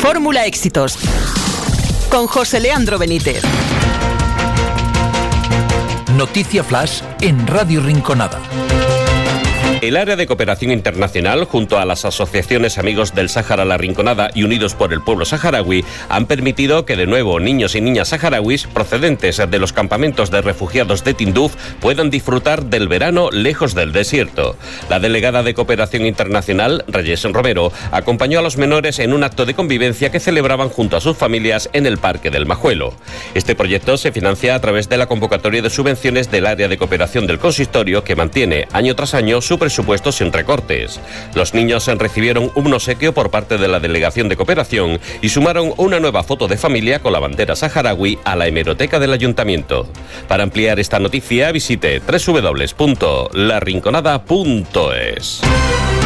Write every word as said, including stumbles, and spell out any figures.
Fórmula Éxitos, con José Leandro Benítez. Noticia Flash en Radio Rinconada. El Área de Cooperación Internacional, junto a las asociaciones Amigos del Sáhara La Rinconada y Unidos por el Pueblo Saharaui, han permitido que de nuevo niños y niñas saharauis procedentes de los campamentos de refugiados de Tinduf puedan disfrutar del verano lejos del desierto. La delegada de Cooperación Internacional, Reyes Romero, acompañó a los menores en un acto de convivencia que celebraban junto a sus familias en el Parque del Majuelo. Este proyecto se financia a través de la convocatoria de subvenciones del Área de Cooperación del Consistorio, que mantiene año tras año su presupuesto sin recortes. Los niños recibieron un obsequio por parte de la Delegación de Cooperación y sumaron una nueva foto de familia con la bandera saharaui a la hemeroteca del Ayuntamiento. Para ampliar esta noticia, visite doble u doble u doble u punto la rinconada punto es.